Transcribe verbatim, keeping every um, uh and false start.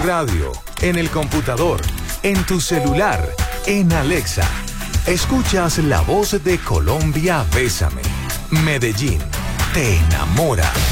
radio, en el computador, en tu celular, en Alexa. Escuchas la voz de Colombia Bésame. Medellín te enamora.